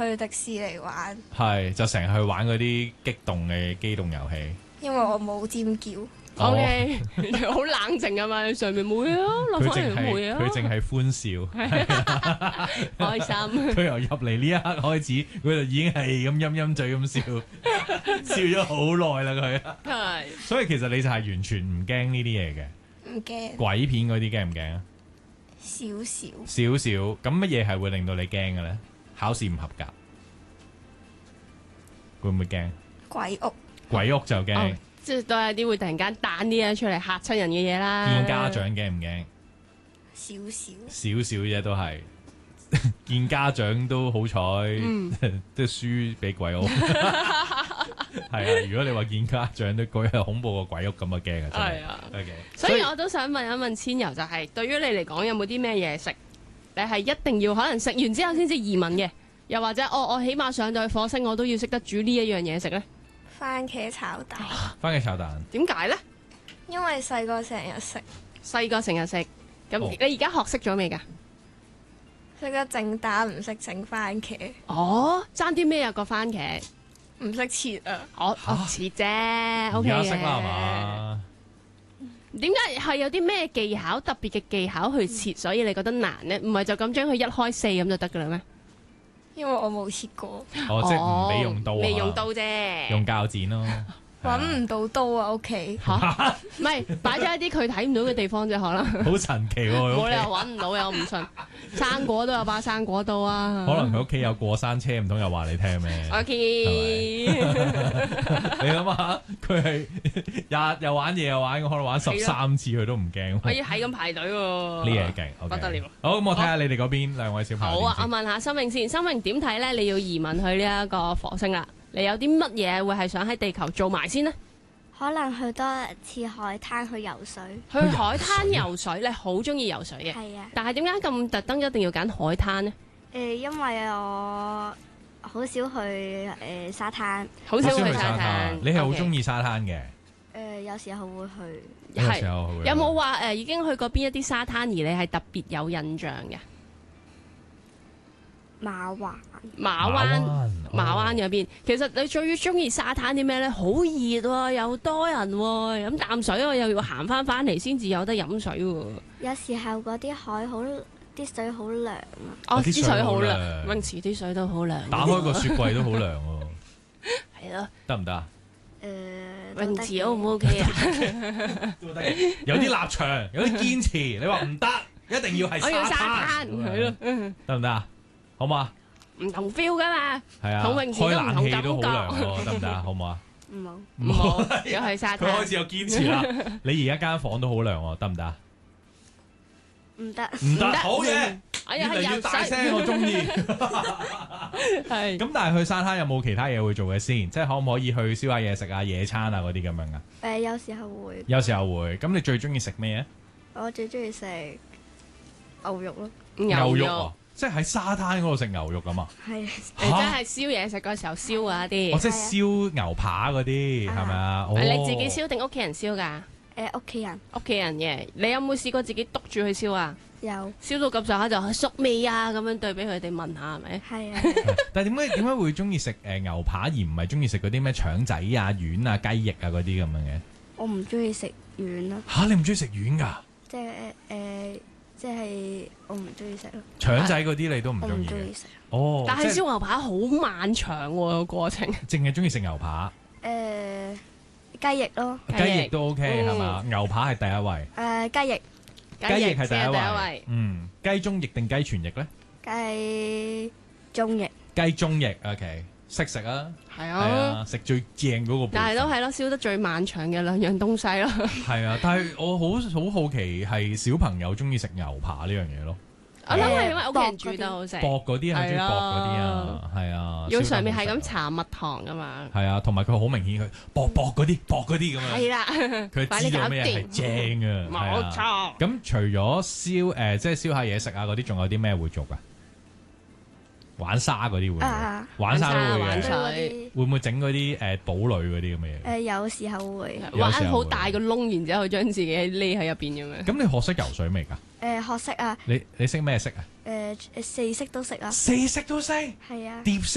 去迪士尼玩， 係就成日去玩嗰啲激動嘅機動遊戲。 因為我冇尖叫。 O K， 好冷靜啊嘛，你上面冇嘢啊，落翻嚟冇嘢啊。 佢淨係歡笑， 開心。 佢由入嚟呢一刻開始，佢就已經係咁陰陰嘴咁笑，笑咗好耐啦佢。 係。 所以其實你就係完全唔驚呢啲嘢嘅。 唔驚， 鬼片嗰啲驚唔驚啊？ 少少。 少少。咁乜嘢係會令到你驚嘅咧？考試唔合格，會唔會驚？ 鬼屋。 鬼屋就驚。 即係都係啲會突然間彈啲嘢出嚟嚇親人嘅嘢啦。 見家長驚唔驚？ 少少。 少少啫，都係見家長都好彩，都輸俾鬼屋。係啊，如果你話見家長都鬼係恐怖過鬼屋咁啊驚啊！真係。 係啊。 OK。 所以我都想問一問千柔，就係對於你嚟講有冇啲咩嘢食，你係一定要可能食完之後先至移民嘅，又或者我起碼上到去火星我都要識得煮呢一樣嘢食咧？ 番茄炒蛋。 番茄炒蛋。 點解咧？ 因為細個成日食。 細個成日食，咁你而家學識咗未㗎？ 識得整蛋，唔識整番茄。 哦，爭啲咩啊個番茄？ 唔識切啊！ 我切啫，OK 嘅。 而家識啦係嘛？ 點解係有啲咩技巧特別嘅技巧去切，所以你覺得難呢？唔係就咁將佢一開四咁就得㗎啦咩？ 因為我冇切過。 哦，即係唔俾用刀啊？ 未用刀啫， 用鉸剪咯。 揾唔到刀啊！屋企嚇，唔係擺咗一啲佢睇唔到嘅地方啫，可能。 好神奇喎！ 冇理由揾唔到嘅，我唔信。生果都有把生果刀啊。 可能佢屋企有過山車，唔通又話你聽咩 ？OK。 你諗下，佢係日又玩夜又玩，可能玩13次佢都唔驚。 可以係咁排隊喎。 呢嘢勁， 不得了。 好，咁我睇下你哋嗰邊兩位小朋友。 好啊，我問下心穎先，心穎點睇咧？你要移民去呢一個火星啦，你有啲乜嘢會係想喺地球做埋先呢？ 可能去多一次海灘去游水。 去海灘游水，你好中意游水嘅。 係啊。 但係點解咁特登一定要揀海灘呢？ 因為我好少去沙灘。 好少去沙灘。 你係好中意沙灘嘅？ 有時候會去。 係。有冇話已經去過邊一啲沙灘而你係特別有印象嘅？馬灣嗰邊，其實你最中意沙灘啲咩呢？好熱喎，又多人喎，飲啖水我又要行翻嚟先至有得飲水喎。 有時候嗰啲海啲水好涼啊！ 哦，啲水好涼，泳池啲水都好涼。 打開個雪櫃都好涼喎。 係咯。 得唔得啊？ 泳池 O 唔 OK 啊？ 有啲立場，有啲堅持。你話唔得，一定要係沙灘。 我要沙灘，係咯。 得唔得啊？好嘛？ 唔同 feel 噶嘛， 係啊， 同泳池都唔同感覺， 都好涼喎，得唔得啊？好唔好啊？ 唔好，要去沙灘。 佢開始有堅持啦。你而家間房都好涼喎，得唔得啊？ 唔得， 好嘢！越嚟越大聲，我中意。 係。 咁但係去沙灘有冇其他嘢會做嘅先？即係可唔可以去燒下嘢食啊、野餐啊嗰啲咁樣啊？ 有時候會。 有時候會。咁你最中意食咩啊？ 我最中意食牛肉咯。 牛肉啊！即係喺沙灘嗰度食牛肉咁啊？ 係。 你真係燒嘢食嗰時候燒啊啲。 即係燒牛扒嗰啲係咪啊？ 你自己燒定屋企人燒㗎？ 屋企人。 屋企人嘅，你有冇試過自己篤住去燒啊？ 有。 燒到咁上下就熟味啊，咁樣對俾佢哋聞下係咪？ 係啊。 但係點解會中意食牛扒而唔係中意食嗰啲咩腸仔啊、丸啊、雞翼啊嗰啲咁樣嘅？ 我唔中意食丸咯。 嚇！你唔中意食丸㗎？ 即係我唔中意食咯。 腸仔嗰啲你都唔中意？ 我唔中意食。 哦。 但係燒牛扒好漫長喎個過程。 淨係中意食牛扒。 雞翼咯。 雞翼都 OK 係嘛？牛扒係第一位。 雞翼。 雞翼係第一位。雞中翼定雞全翼咧？ 雞中翼。 雞中翼 OK，識食啊。 係啊， 食最正嗰個。 但係都係咯，燒得最漫長嘅兩樣東西咯。 係啊，但係我好好奇係小朋友中意食牛扒呢樣嘢咯。 我諗係因為屋企人煮得好食， 薄嗰啲係中意薄嗰啲啊，係啊， 要上面係咁搽蜜糖噶嘛。 係啊，同埋佢好明顯佢薄嗰啲咁樣。 係啦， 佢知道咩係正啊。 冇錯。 咁除咗燒即係燒下嘢食啊嗰啲，仲有啲咩會做噶？玩沙嗰啲會，玩沙都會玩水， 會唔會整嗰啲堡壘嗰啲咁嘅嘢？ 有時候會玩好大個窿，然之後將自己匿喺入邊咁樣。 咁你學識游水未㗎？ 學識啊。 你識咩色啊？ 4色都識啊。 4色都識？ 係啊。 蝶式